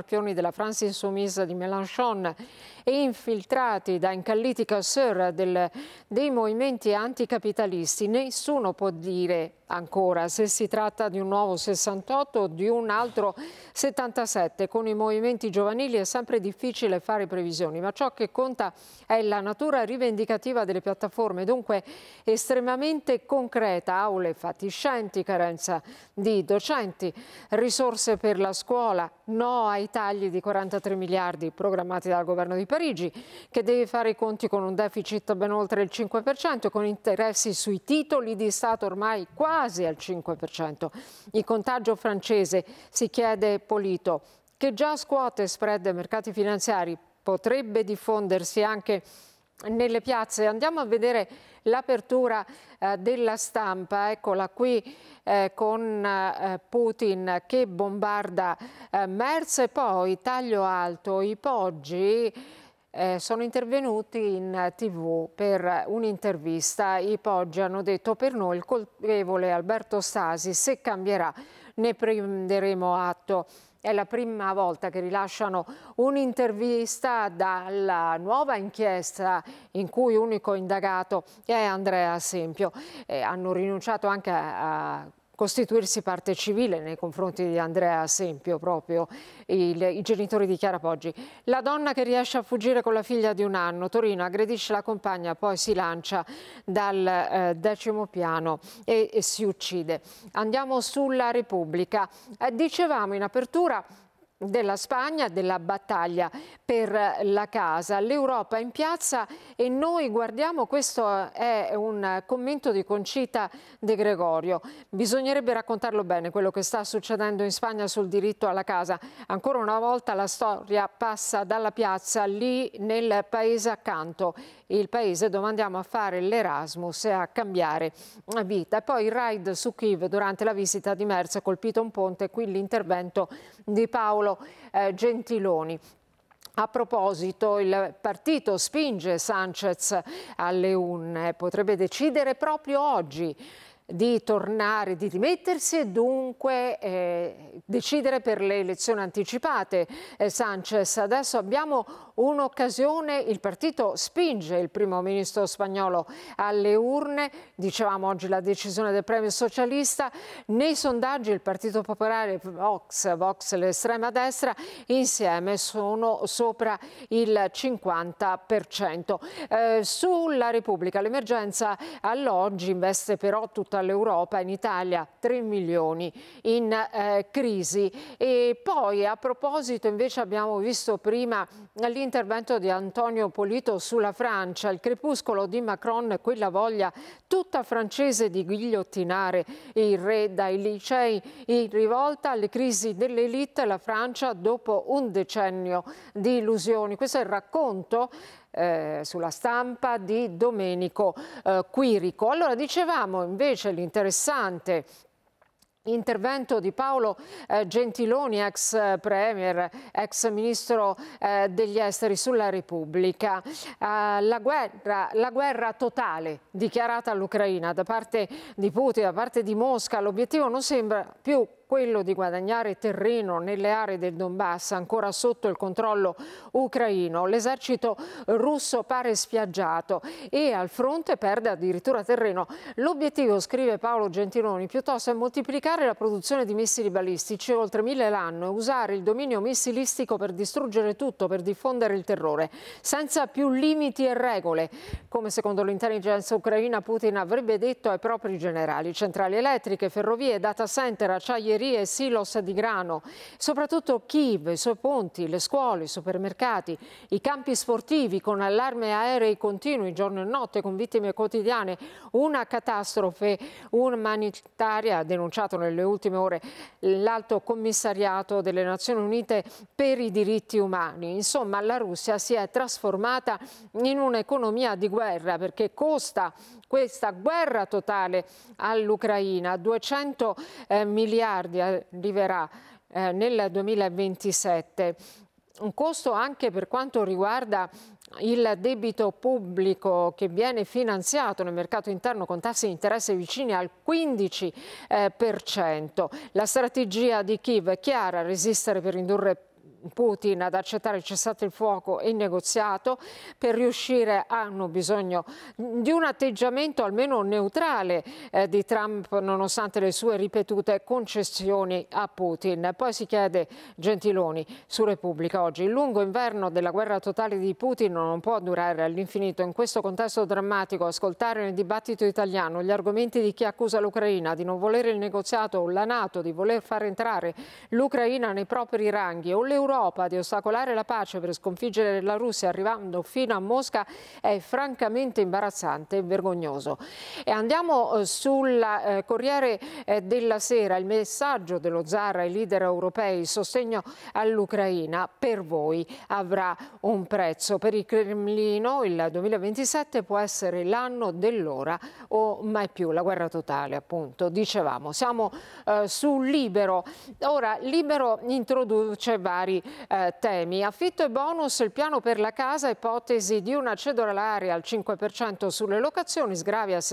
campioni della France Insoumise di Mélenchon e infiltrati da incalliti casseur dei movimenti anticapitalisti, nessuno può dire ancora se si tratta di un nuovo 68 o di un altro 77. Con i movimenti giovanili è sempre difficile fare previsioni, ma ciò che conta è la natura rivendicativa delle piattaforme, dunque estremamente concreta: aule fatiscenti, carenza di docenti, risorse per la scuola, no ai tagli di 43 miliardi programmati dal governo di Parigi, che deve fare i conti con un deficit ben oltre il 5%, con interessi sui titoli di Stato ormai quasi al 5%. Il contagio francese, si chiede Polito, che già scuote spread ai mercati finanziari, potrebbe diffondersi anche nelle piazze. Andiamo a vedere l'apertura della Stampa, eccola qui, con Putin che bombarda Merz, e poi taglio alto, i Poggi sono intervenuti in TV per un'intervista. I Poggi hanno detto: per noi il colpevole è Alberto Stasi, se cambierà ne prenderemo atto. È la prima volta che rilasciano un'intervista dalla nuova inchiesta in cui unico indagato è Andrea Sempio. Hanno rinunciato anche a costituirsi parte civile nei confronti di Andrea Sempio, proprio i genitori di Chiara Poggi. La donna che riesce a fuggire con la figlia di 1 anno, Torino, aggredisce la compagna, poi si lancia dal 10° piano e si uccide. Andiamo sulla Repubblica. Dicevamo in apertura della Spagna, della battaglia per la casa, l'Europa in piazza, e noi guardiamo, questo è un commento di Concita De Gregorio: bisognerebbe raccontarlo bene quello che sta succedendo in Spagna sul diritto alla casa. Ancora una volta la storia passa dalla piazza lì nel paese accanto, il paese dove andiamo a fare l'Erasmus e a cambiare vita. E poi il raid su Kiev durante la visita di Merz, ha colpito un ponte, qui l'intervento di Paolo Gentiloni. A proposito, il partito spinge Sanchez alle urne, potrebbe decidere proprio oggi di tornare, di dimettersi e dunque decidere per le elezioni anticipate. Sanchez, adesso abbiamo un'occasione, il partito spinge il primo ministro spagnolo alle urne, dicevamo oggi la decisione del premio socialista, nei sondaggi il Partito Popolare, Vox l'estrema destra, insieme sono sopra il 50%. Sulla Repubblica l'emergenza all'oggi investe però tutta l'Europa, in Italia 3 milioni in crisi. E poi a proposito invece abbiamo visto prima l'intervento di Antonio Polito sulla Francia, il crepuscolo di Macron, quella voglia tutta francese di ghigliottinare il re dai licei in rivolta alle crisi dell'elite, la Francia dopo un decennio di illusioni. Questo è il racconto sulla Stampa di Domenico Quirico. Allora, dicevamo invece l'interessante intervento di Paolo Gentiloni, ex premier, ex ministro degli esteri, sulla Repubblica. La guerra totale dichiarata all'Ucraina da parte di Putin, da parte di Mosca. L'obiettivo non sembra più quello di guadagnare terreno nelle aree del Donbass ancora sotto il controllo ucraino. L'esercito russo pare spiaggiato e al fronte perde addirittura terreno. L'obiettivo, scrive Paolo Gentiloni, piuttosto è moltiplicare la produzione di missili balistici, oltre 1000 l'anno, e usare il dominio missilistico per distruggere tutto, per diffondere il terrore, senza più limiti e regole, come secondo l'intelligence ucraina Putin avrebbe detto ai propri generali. Centrali elettriche, ferrovie, data center, acciaierie, silos di grano, soprattutto Kiev, i suoi ponti, le scuole, i supermercati, i campi sportivi con allarme aerei continui giorno e notte, con vittime quotidiane, una catastrofe umanitaria, denunciato nelle ultime ore l'Alto Commissariato delle Nazioni Unite per i diritti umani. Insomma, la Russia si è trasformata in un'economia di guerra, perché costa questa guerra totale all'Ucraina 200 miliardi, arriverà nel 2027. Un costo anche per quanto riguarda il debito pubblico, che viene finanziato nel mercato interno con tassi di interesse vicini al 15%. La strategia di Kiev è chiara: resistere per indurre Putin ad accettare il cessate il fuoco e il negoziato. Per riuscire hanno bisogno di un atteggiamento almeno neutrale di Trump, nonostante le sue ripetute concessioni a Putin. Poi si chiede Gentiloni su Repubblica oggi: il lungo inverno della guerra totale di Putin non può durare all'infinito. In questo contesto drammatico, ascoltare nel dibattito italiano gli argomenti di chi accusa l'Ucraina di non volere il negoziato o la NATO di voler far entrare l'Ucraina nei propri ranghi o l'Europa di ostacolare la pace per sconfiggere la Russia arrivando fino a Mosca è francamente imbarazzante e vergognoso. E andiamo sul Corriere della Sera. Il messaggio dello zar ai leader europei: il sostegno all'Ucraina per voi avrà un prezzo. Per il Cremlino il 2027 può essere l'anno dell'ora o mai più. La guerra totale, appunto, dicevamo. Siamo su Libero. Ora, Libero introduce vari temi: affitto e bonus, il piano per la casa, ipotesi di una cedolare al 5% sulle locazioni, sgravi al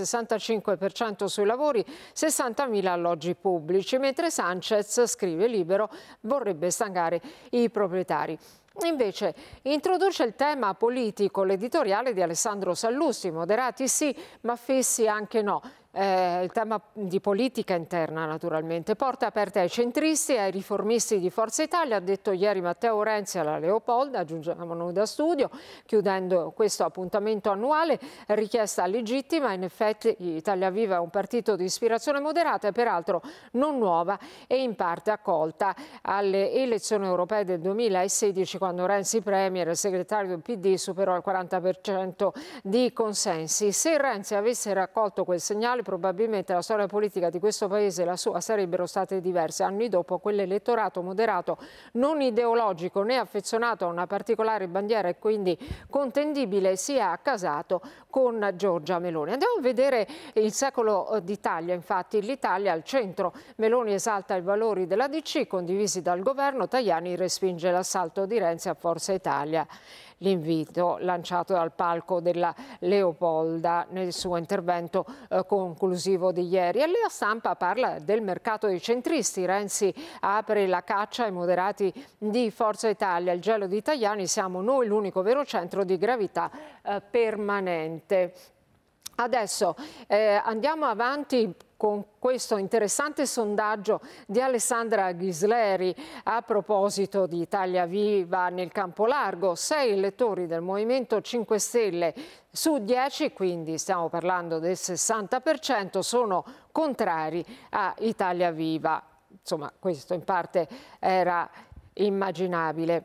65% sui lavori, 60.000 alloggi pubblici, mentre Sanchez, scrive Libero, vorrebbe stangare i proprietari. Invece introduce il tema politico l'editoriale di Alessandro Sallusti: moderati sì, ma fessi anche no. Il tema di politica interna, naturalmente. Porte aperte ai centristi e ai riformisti di Forza Italia, ha detto ieri Matteo Renzi alla Leopolda, aggiungiamo noi da studio, chiudendo questo appuntamento annuale. Richiesta legittima, in effetti Italia Viva è un partito di ispirazione moderata e peraltro non nuova, e in parte accolta alle elezioni europee del 2016, quando Renzi premier, il segretario del PD, superò il 40% di consensi. Se Renzi avesse raccolto quel segnale, probabilmente la storia politica di questo paese e la sua sarebbero state diverse. Anni dopo, quell'elettorato moderato, non ideologico né affezionato a una particolare bandiera e quindi contendibile, si è accasato con Giorgia Meloni. Andiamo a vedere il secolo d'Italia. Infatti l'Italia al centro. Meloni esalta i valori della DC condivisi dal governo, Tajani respinge l'assalto di Renzi a Forza Italia. L'invito lanciato dal palco della Leopolda nel suo intervento conclusivo di ieri. E la Stampa parla del mercato dei centristi. Renzi apre la caccia ai moderati di Forza Italia. Il gelo di Tajani: siamo noi l'unico vero centro di gravità permanente. Adesso andiamo avanti con questo interessante sondaggio di Alessandra Ghisleri a proposito di Italia Viva nel campo largo. 6 elettori del Movimento 5 Stelle su 10, quindi stiamo parlando del 60%, sono contrari a Italia Viva. Insomma, questo in parte era immaginabile.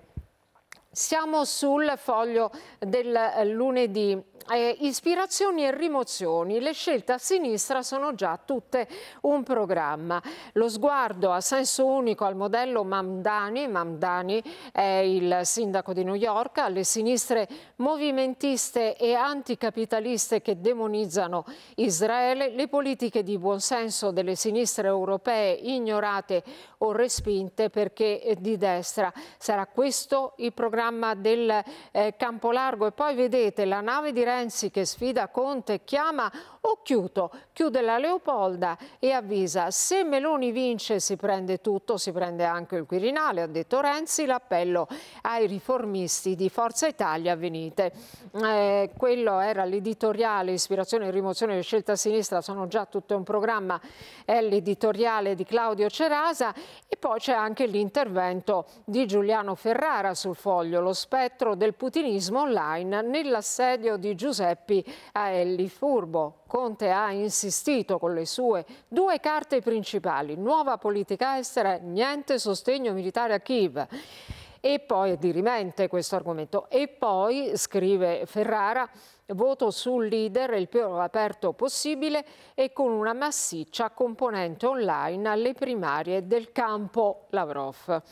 Siamo sul Foglio del lunedì. Ispirazioni e rimozioni, le scelte a sinistra sono già tutte un programma. Lo sguardo a senso unico al modello Mamdani. Mamdani è il sindaco di New York. Alle sinistre movimentiste e anticapitaliste che demonizzano Israele, le politiche di buonsenso delle sinistre europee ignorate o respinte perché di destra. Sarà questo il programma del campo largo? E poi vedete la nave di Renzi che sfida Conte, chiama Occhiuto, chiude la Leopolda e avvisa: se Meloni vince si prende tutto, si prende anche il Quirinale, ha detto Renzi. L'appello ai riformisti di Forza Italia: venite. Quello era l'editoriale, ispirazione e rimozione delle scelte a sinistra sono già tutto un programma, è l'editoriale di Claudio Cerasa. E poi c'è anche l'intervento di Giuliano Ferrara sul Foglio: lo spettro del putinismo online nell'assedio di Giuseppi Aelli. Furbo, Conte ha insistito con le sue 2 carte principali: nuova politica estera, niente sostegno militare a Kiev. E poi è dirimente questo argomento. E poi, scrive Ferrara, voto sul leader il più aperto possibile e con una massiccia componente online alle primarie del campo Lavrov.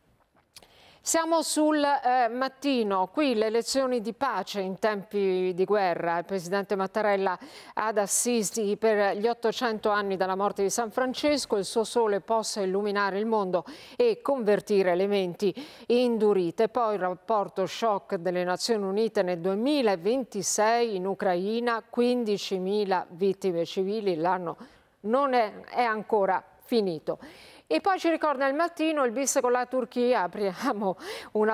Siamo sul Mattino, qui le lezioni di pace in tempi di guerra. Il presidente Mattarella ad Assisi per gli 800 anni dalla morte di San Francesco: il suo sole possa illuminare il mondo e convertire le menti indurite. Poi il rapporto shock delle Nazioni Unite nel 2026 in Ucraina, 15.000 vittime civili, l'anno non è ancora finito. E poi ci ricorda il mattino il bis con la Turchia, apriamo una